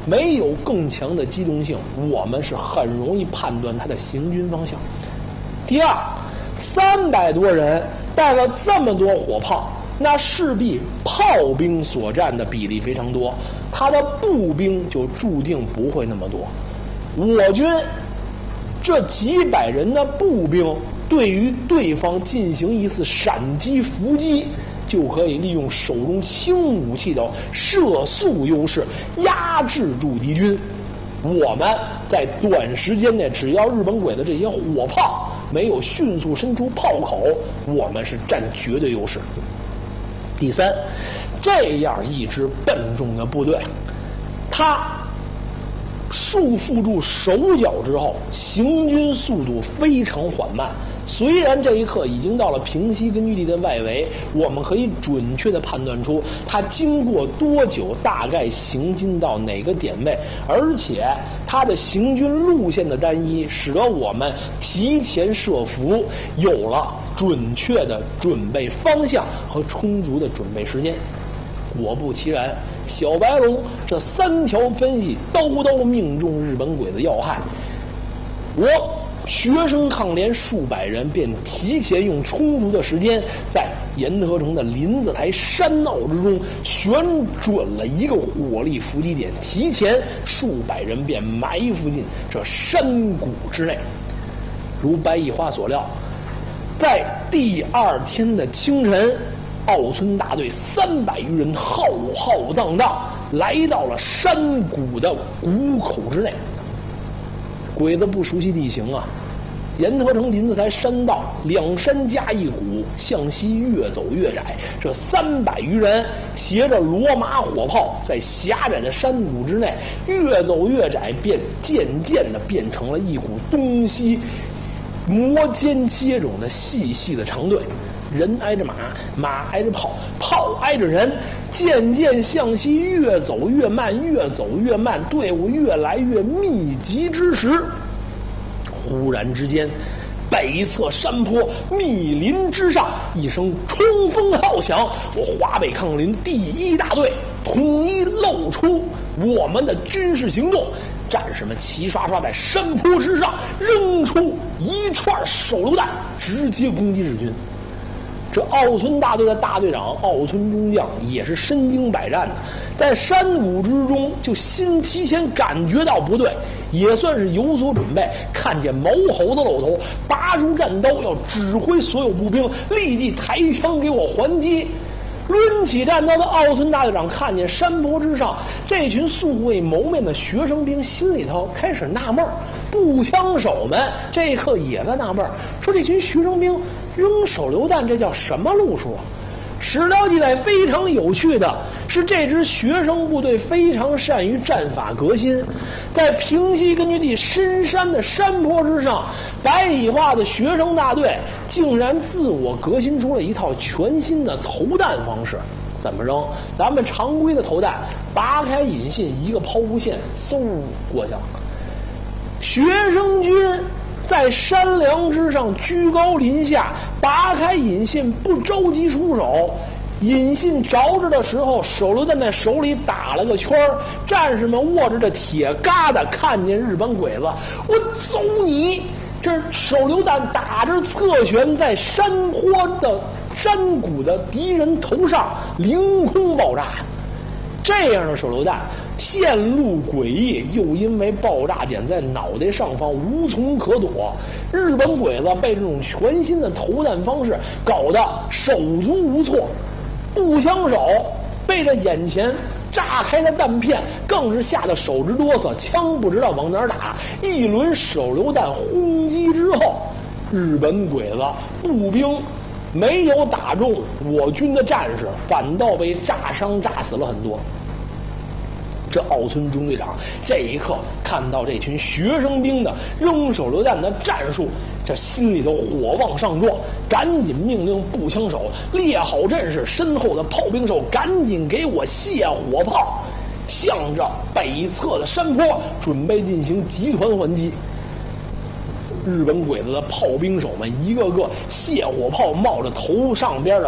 没有更强的机动性，我们是很容易判断他的行军方向。第二，300多人带了这么多火炮，那势必炮兵所占的比例非常多，他的步兵就注定不会那么多。我军这几百人的步兵对于对方进行一次闪击伏击，就可以利用手中轻武器的射速优势压制住敌军。我们在短时间内，只要日本鬼子这些火炮没有迅速伸出炮口，我们是占绝对优势。第三，这样一支笨重的部队，它束缚住手脚之后，行军速度非常缓慢。虽然这一刻已经到了平西根据地的外围，我们可以准确地判断出它经过多久，大概行进到哪个点位，而且它的行军路线的单一，使得我们提前设伏，有了准确的准备方向和充足的准备时间。果不其然，小白龙这3条分析刀刀命中日本鬼子要害。我学生抗联数百人便提前用充足的时间，在盐河城的林子台山坳之中选准了一个火力伏击点，提前数百人便埋伏进这山谷之内。如白一花所料，在第2天的清晨，奥村大队300余人浩浩荡荡来到了山谷的谷口之内。鬼子不熟悉地形啊，盐河城林子台山道2山夹1谷，向西越走越窄。这300余人携着罗马火炮，在狭窄的山谷之内越走越窄，便渐渐地变成了一股东西摩肩接踵的细细的长队。人挨着马，马挨着炮，炮挨着人，渐渐向西越走越慢，越走越慢，队伍越来越密集之时，忽然之间，北侧山坡密林之上一声冲锋号响，我华北抗林第1大队统一露出我们的军事行动。战士们齐刷刷在山坡之上扔出一串手榴弹，直接攻击日军。这奥村大队的大队长奥村中将也是身经百战的，在山谷之中就提前感觉到不对，也算是有所准备。看见毛猴子露头，拔出战刀，要指挥所有步兵立即抬枪给我还击。抡起战刀的奥村大队长看见山坡之上这群素未谋面的学生兵，心里头开始纳闷。步枪手们这一刻也在纳闷，说这群学生兵扔手榴弹，这叫什么路数啊？史料记载非常有趣的是，这支学生部队非常善于战法革新，在平西根据地深山的山坡之上，白蚁化的学生大队竟然自我革新出了一套全新的投弹方式。怎么扔？咱们常规的投弹，拔开引信，一个抛物线，嗖过去了。学生军在山梁之上居高临下，拔开引信，不着急出手。引信着着的时候，手榴弹在手里打了个圈儿。战士们握着这铁疙瘩，看见日本鬼子，我揍你！这手榴弹打着侧旋，在山坡的山谷的敌人头上凌空爆炸。这样的手榴弹线路诡异，又因为爆炸点在脑袋上方，无从可躲。日本鬼子被这种全新的投弹方式搞得手足无措，步枪手被这眼前炸开的弹片更是吓得手直哆嗦，枪不知道往哪儿打。一轮手榴弹轰击之后，日本鬼子步兵没有打中我军的战士，反倒被炸伤炸死了很多。这奥村中队长这一刻看到这群学生兵的扔手榴弹的战术，这心里头火往上撞，赶紧命令步枪手列好阵势，身后的炮兵手赶紧给我卸火炮，向着北侧的山坡准备进行集团还击。日本鬼子的炮兵手们一个个卸火炮，冒着头上边的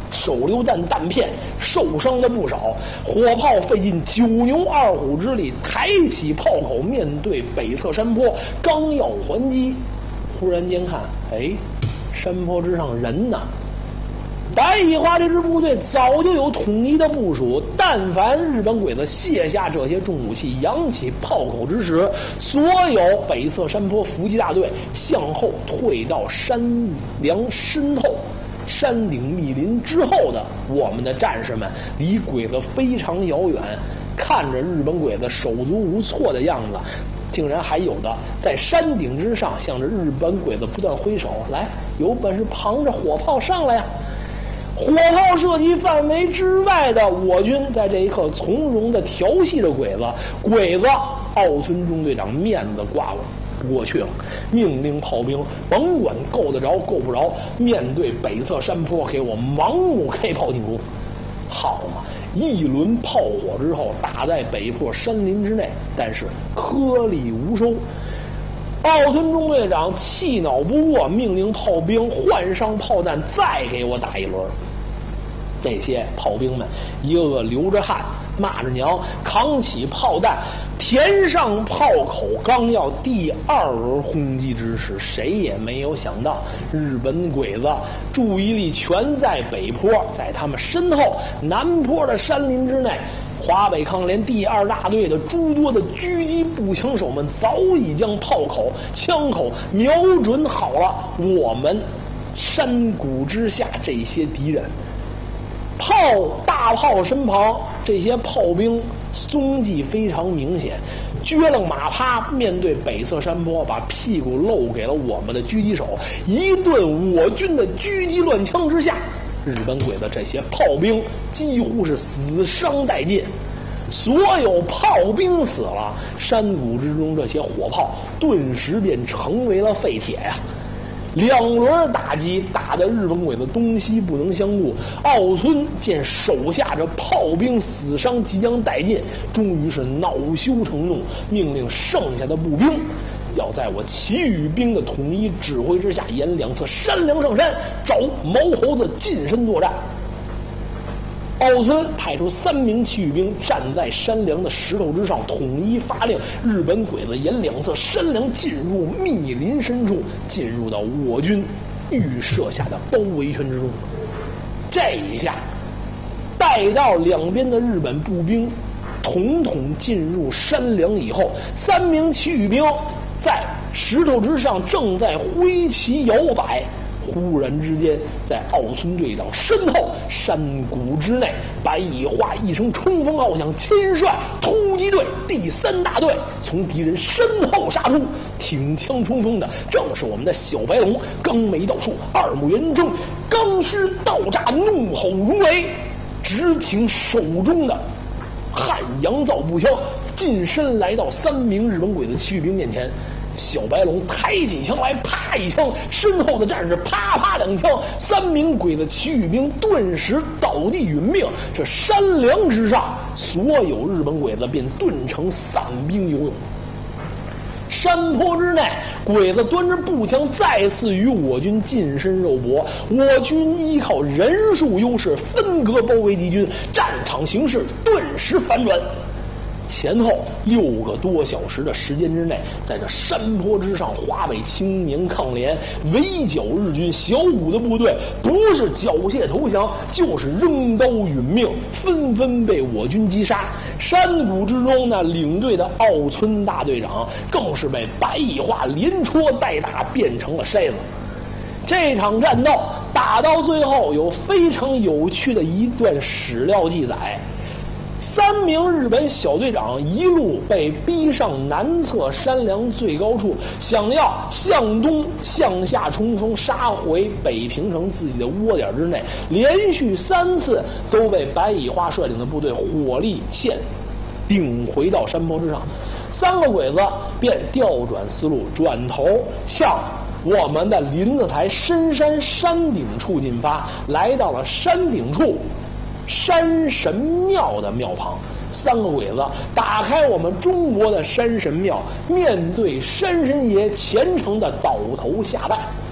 手榴弹弹片，受伤的不少。火炮费尽9牛2虎之力，抬起炮口，面对北侧山坡，刚要还击，忽然间看，哎，山坡之上人呢？白乙花这支部队早就有统一的部署，但凡日本鬼子卸下这些重武器，扬起炮口之时，所有北侧山坡伏击大队向后退到山梁身后。山顶密林之后的我们的战士们离鬼子非常遥远，看着日本鬼子手足无措的样子，竟然还有的在山顶之上向着日本鬼子不断挥手，来，有本事旁着火炮上来呀！火炮射击范围之外的我军在这一刻从容地调戏着鬼子，奥村中队长面子挂过去了，命令炮兵甭管够得着够不着，面对北侧山坡给我盲目开炮进攻。好嘛，一轮炮火之后打在北坡山林之内，但是颗粒无收。奥村中队长气恼不过，命令炮兵换上炮弹，再给我打一轮。这些炮兵们一个个流着汗，骂着娘，扛起炮弹填上炮口，刚要第2轮轰击之时，谁也没有想到日本鬼子注意力全在北坡，在他们身后南坡的山林之内，华北抗联第2大队的诸多的狙击步枪手们早已将炮口枪口瞄准好了我们山谷之下这些敌人。大炮身旁这些炮兵踪迹非常明显，撅了马趴面对北侧山坡，把屁股露给了我们的狙击手。一顿我军的狙击乱枪之下，日本鬼子这些炮兵几乎是死伤殆尽。所有炮兵死了，山谷之中这些火炮顿时便成为了废铁呀。2轮打击打得日本鬼子东西不能相顾，奥村见手下这炮兵死伤即将殆尽，终于是恼羞成怒，命令剩下的步兵要在我奇遇兵的统一指挥之下，沿2侧山梁上山，找毛猴子近身作战。奥村派出3名奇遇兵站在山梁的石头之上，统一发令日本鬼子沿2侧山梁进入密林深处，进入到我军预设下的包围圈之中。这一下待到两边的日本步兵统统进入山梁以后，3名奇遇兵在石头之上正在挥旗摇摆，忽然之间，在奥村队长身后山谷之内，白乙花一声冲锋号响，亲率突击队第3大队从敌人身后杀出，挺枪冲锋的正是我们的小白龙。刚眉倒竖，二目圆睁，刚须倒炸，怒吼如雷，直挺手中的汉阳造步枪，近身来到3名日本鬼子奇遇兵面前。小白龙抬起枪来，啪一枪，身后的战士啪啪2枪，3名鬼子奇遇兵顿时倒地殒命。这山梁之上，所有日本鬼子便顿成散兵游勇。山坡之内，鬼子端着步枪再次与我军近身肉搏，我军依靠人数优势分割包围敌军，战场形势顿时反转。前后6个多小时的时间之内，在这山坡之上，华北青年抗联围剿日军小股的部队，不是缴械投降，就是扔刀殒命，纷纷被我军击杀。山谷之中呢，领队的奥村大队长更是被白乙花连戳带打，变成了筛子。这场战斗打到最后，有非常有趣的一段史料记载。3名日本小队长一路被逼上南侧山梁最高处，想要向东向下冲锋，杀回北平城自己的窝点之内，连续3次都被白乙花率领的部队火力线顶回到山坡之上。3个鬼子便调转思路，转头向我们的林子台深山山顶处进发，来到了山顶处山神庙的庙旁。3个鬼子打开我们中国的山神庙，面对山神爷虔诚的倒头下拜。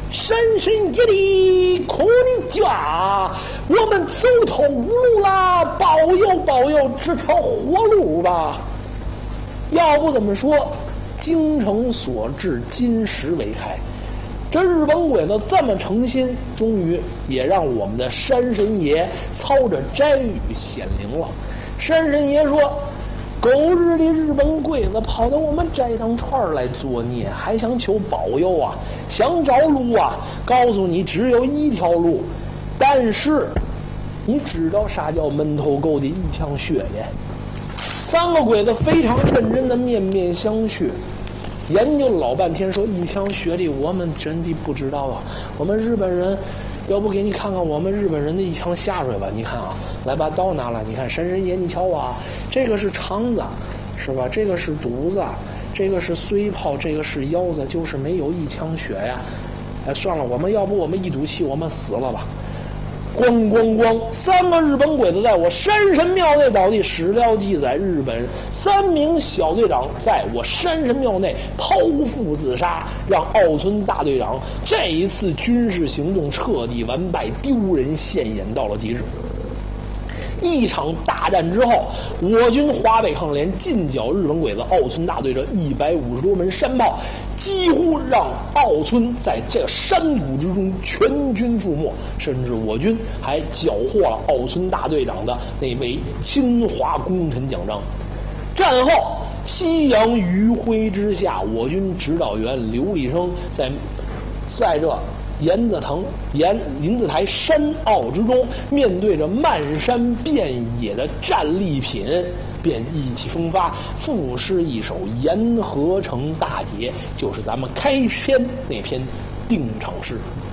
深深一礼，苦你家，我们走投无路啦，保佑保佑这条活路吧。要不怎么说精诚所至，金石为开。这日本鬼子这么诚心，终于也让我们的山神爷操着斋语显灵了。山神爷说，狗日的日本鬼子跑到我们斋堂串来作孽，还想求保佑啊，想找路啊，告诉你只有一条路，但是你知道啥叫门头沟的一腔血耶？三个鬼子非常认真的面面相觑，研究了老半天，说一腔血的我们真的不知道啊，我们日本人要不给你看看我们日本人的一腔下水吧？你看啊，来把刀拿来，你看山神爷，你瞧啊，这个是肠子，是吧？这个是肚子，这个是髓泡，这个是腰子，就是没有一腔血呀。哎，算了，要不我们一赌气，我们死了吧。咣咣咣！三个日本鬼子在我山神庙内倒地。史料记载，日本3名小队长在我山神庙内剖腹自杀，让奥村大队长这一次军事行动彻底完败，丢人现眼到了极致。一场大战之后，我军华北抗联进剿日本鬼子，奥村大队这150多门山炮，几乎让奥村在这个山谷之中全军覆没，甚至我军还缴获了奥村大队长的那枚侵华功臣奖章。战后，夕阳余晖之下，我军指导员刘立生在这林子台山坳之中，面对着漫山遍野的战利品，便意气风发，赋诗一首《沿河城大捷》，就是咱们开篇那篇定场诗。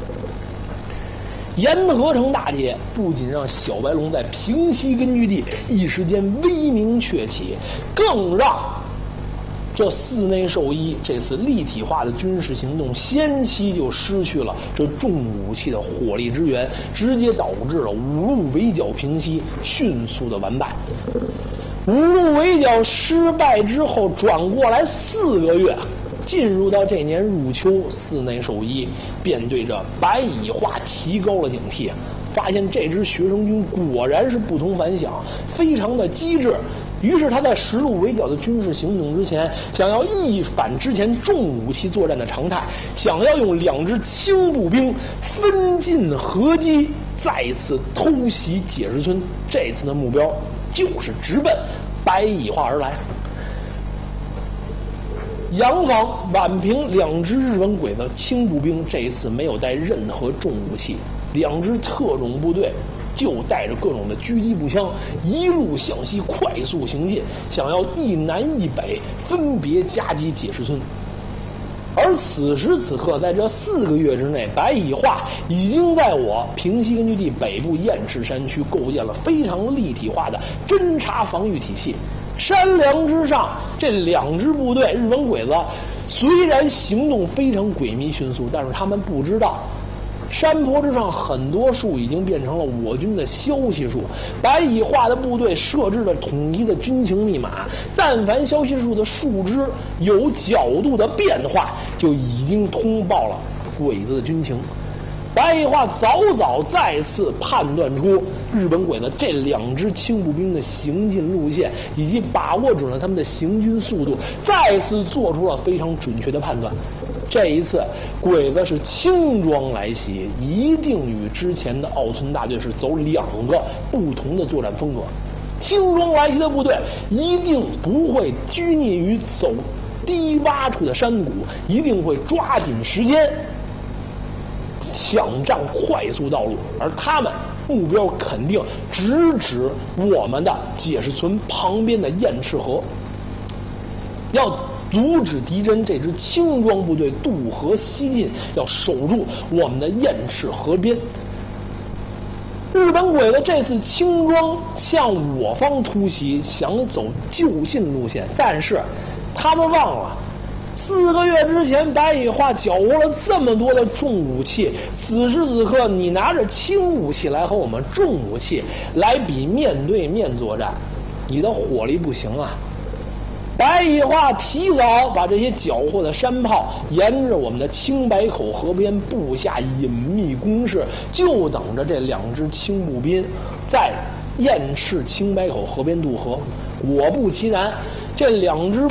沿河城大捷不仅让小白龙在平西根据地一时间威名鹊起，更让这寺内寿一这次立体化的军事行动先期就失去了这重武器的火力支援，直接导致了五路围剿平西迅速的完败。五路围剿失败之后，转过来4个月，进入到这年入秋，寺内寿一便对着白蚁化提高了警惕，发现这支学生军果然是不同凡响，非常的机智。于是他在实路围剿的军事行动之前，想要一反之前重武器作战的常态，想要用2支轻步兵分进合击，再次偷袭解石村。这次的目标就是直奔白蚁化而来。杨坊、宛平2支日本鬼子轻步兵这一次没有带任何重武器，2支特种部队就带着各种的狙击步枪，一路向西快速行进，想要一南一北分别夹击解石村。而此时此刻，在这4个月之内，白蚁化已经在我平西根据地北部雁翅山区构建了非常立体化的侦察防御体系。山梁之上，这2支部队日本鬼子虽然行动非常诡秘迅速，但是他们不知道山坡之上很多树已经变成了我军的消息树，白蚁化的部队设置了统一的军情密码，但凡消息树的树枝有角度的变化，就已经通报了鬼子的军情。白蚁化早再次判断出日本鬼子这2支轻步兵的行进路线，以及把握准了他们的行军速度，再次做出了非常准确的判断。这一次鬼子是轻装来袭，一定与之前的奥村大队是走2个不同的作战风格。轻装来袭的部队一定不会拘泥于走低洼处的山谷，一定会抓紧时间抢占快速道路，而他们目标肯定直指我们的解石村旁边的雁翅河，要阻止敌人这支轻装部队渡河西进，要守住我们的雁翅河边。日本鬼子这次轻装向我方突袭，想走就近路线，但是他们忘了4个月之前白蚁化缴获了这么多的重武器，此时此刻你拿着轻武器来和我们重武器来比面对面作战，你的火力不行啊。 白乙化提早把这些缴获的山炮沿着我们的青白口河边布下隐秘工事，就等着这2支轻步兵在雁翅青白口河边渡河。果不其然，这2支